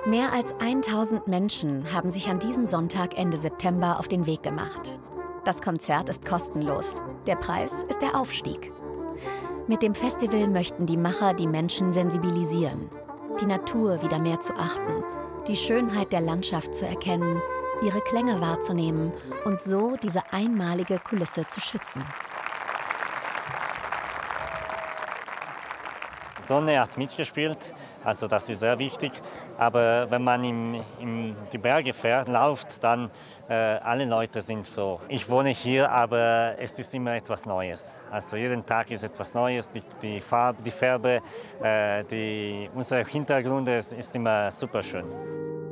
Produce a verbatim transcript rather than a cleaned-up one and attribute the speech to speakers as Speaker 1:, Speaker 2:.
Speaker 1: Mehr als tausend Menschen haben sich an diesem Sonntag Ende September auf den Weg gemacht. Das Konzert ist kostenlos. Der Preis ist der Aufstieg. Mit dem Festival möchten die Macher die Menschen sensibilisieren, die Natur wieder mehr zu achten, die Schönheit der Landschaft zu erkennen, ihre Klänge wahrzunehmen und so diese einmalige Kulisse zu schützen.
Speaker 2: Die Sonne hat mitgespielt, also das ist sehr wichtig. Aber wenn man in, in die Berge fährt, läuft, dann äh, alle Leute sind froh. Ich wohne hier, aber es ist immer etwas Neues. Also jeden Tag ist etwas Neues. Die, die Farbe, die Farbe, äh, die, unser Hintergrund ist, ist immer super schön.